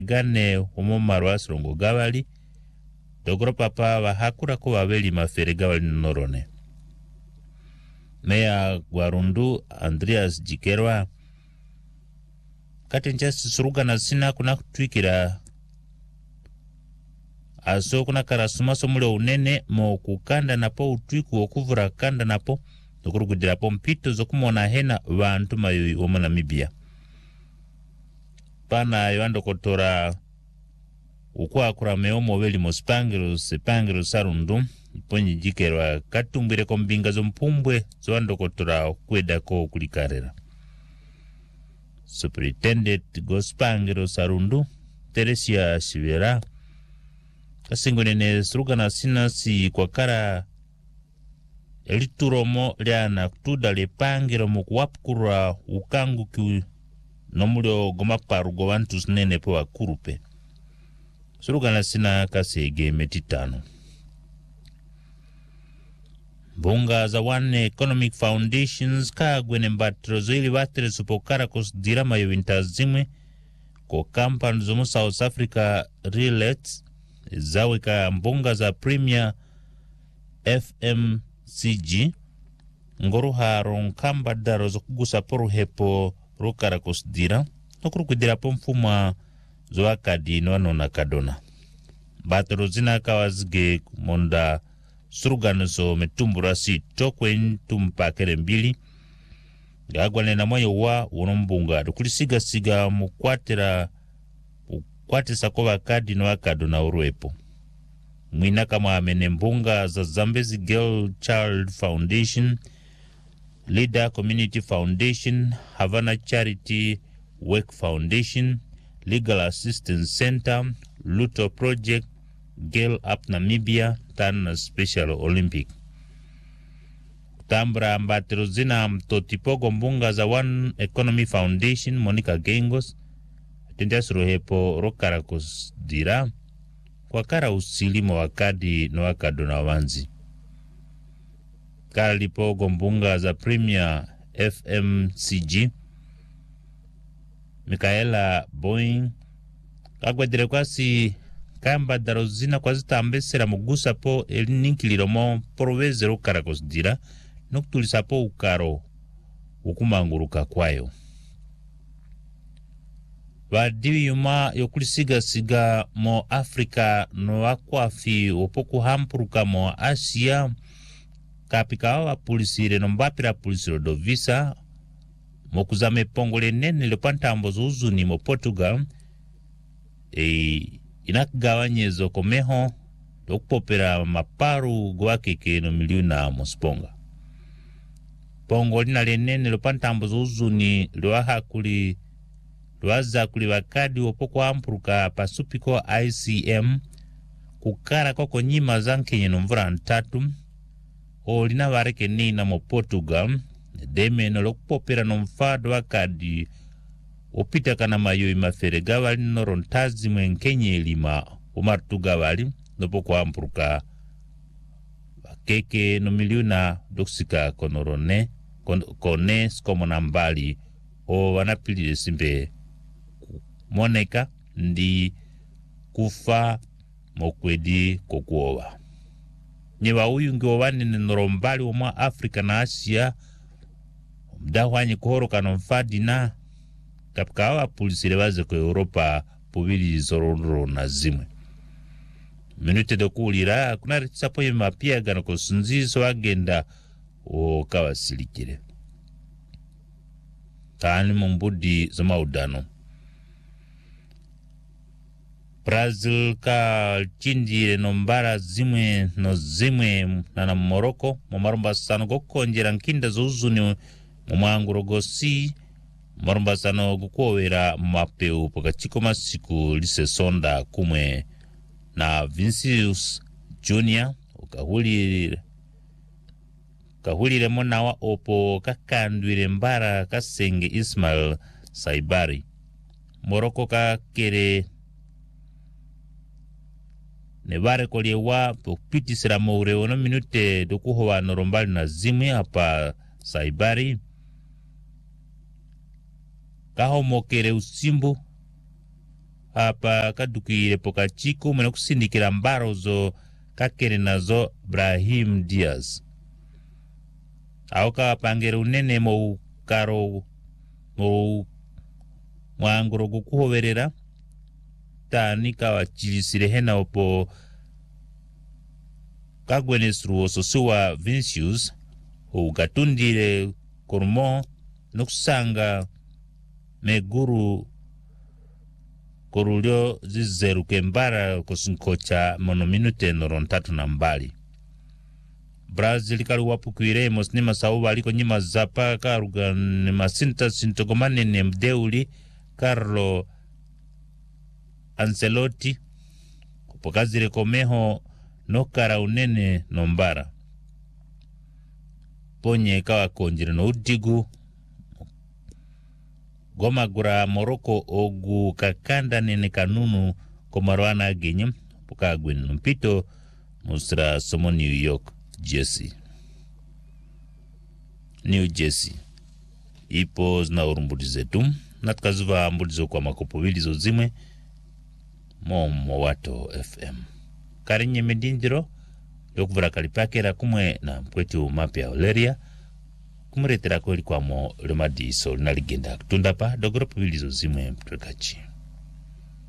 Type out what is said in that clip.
gane omomaro asrongo gawali dogro papa wa hakura ko waweli mafere gawali norone. Meya Gwarundu Andreas Jikerwa katenja suruga na sina kuna kutwikira aso kuna karasuma somule unene mo kukanda napo utwiku okuvura kanda napo dokuru kudira po mpito zokumona hena wantu mayoyi omo Namibia pana yoando kotora ukwa kura meomo weli mospangiro sepangiro sarundu iponyi Jikerwa katumbire kombinga zompumbwe zoando kotora kweda ko kulikarera. Superintendent Gospangiro Sarundu Teresia Shivera kasingonene suruga na sinasi kwa kara elituromo liana kutuda lepangiro mukuwapukura ukangu ki nomulio gomaparu govantus nene po wakurupe suruga na sina kasege metitano. Bunga za One Economic Foundations kagwene mbatiro zoili watere supokara kusdira mayo wintazimwe ko kampani zomu South Africa Relates zaweka mbunga za Premier FMCG ngoruha ronkamba daro zokugusa poru hepo rukara kusdira nokuru kudira po mfuma zoakadi nwanona kadona batiro zina kawazige monda suruganoso metumbura si tokwen tumpakere mbili gagwane na moyo wa unombunga dukulisiga siga mukwatira ukwatisa kwa wakadi no wakado na uruepo mwina kama amene mbunga za Zambezi Girl Child Foundation, Leader Community Foundation, Havana Charity Work Foundation, Legal Assistance Center, Luto Project, Girl Up Namibia, Tan Special Olympic. Kutambra mbatiro zina mtotipogo mbunga za One Economy Foundation, Monica Gengos, tendiasuro hepo rokarakos dira, kwa kara usilimo wakadi no wakado na wanzi. Kara lipogo mbunga za Premier FMCG, Michaela Boeing, kagwadire kwasi kamba darozina kwa zita ambesera mugusa po elininkiliromo proveze rokarakos dira, nokutulisa po ukaro ukumanguruka kwayo. Wadiwi yuma yokulisiga siga mo Afrika no wakwafi opoku hampuruka mo Asia kapika wa pulisire no mbapira pulisiro do visa mokuzame pongole nene lepantambo zuzuni mo Portugal inakgawanyezo komeho dokupopera maparu gwakeke no miliuna mosponga pongo lina lenene lepantambo zuzuni lwahakuli lwaza kuli wakadi opoko ampuruka pasupiko ICM kukara koko nyima zankenye nomvura ntatu olina wareke nina mo Portugal deme nolokupopera nomfado wakadi opita kana mayo imafere gawali norontazi mwenkenye lima umartuga wali nopoko ampuruka keke no miliuna doksika konorone kone skomona mbali o wanapili simbe moneka ndi kufa mokwedi kokuowa. Nyewa uyu ngiwa wanene norombali omwa Afrika na Asia mdahwanyi kuhoroka nomfadi na kapika awa pulisire waze kwa Europa povili zororo na zimwe. Minute dokulira kuna ritisapo ye mapia gana kusunzizo agenda o kawasilikire. Taani mbudi zoma udano. Brazil ka chindire nombara zimwe no zimwe na Morocco mumarumba sano gokonjera nkinda zuzuni mumwangurogosi marumba sano gukwowera mapeu pakachiko masiku lise sonda kumwe na Vinicius Junior kahulire monawa opo kakandwire mbara kasenge Ismail Saibari. Morocco ka kere nebare koliewa popitisira moure ono minute dokuhowa norombali na zimwe hapa Saibari kaho mokere usimbu apa kadukire pokachiko mwene kusindikira mbaro zo kakere nazo Brahim Diaz. Auka pangere unene mo karo mo mwanguro gukuhoberera tanika wachilisire hena opo kagwenesru ososuwa Vinicius ugatundire korumo nokusanga meguru korulyo zizeruke mbara kusunkocha mono minute noron 3 na mbali. Brazil kali wapukwire mosnima sauba aliko nyima zapa karuga masinta sintogomane ne mdeuli Carlo Ancelotti kupokazire komeho nokara unene nombara ponye kawa konjire no udigu gomagura Morocco ogu kakanda nene kanunu komarwana genye pokagwin mpito musra somo New Jersey ipo zina urumbuzi zetu na tukazuva mbulizo kwa makopowili zozimwe Momo Wato FM karinye medindiro yokuvura kalipakera kumwe na mkwetu mapya Oleria kumuretera kweli kwa mo lemadiso na ligenda kutundapa dogoro powili zozimwe mtwekachi.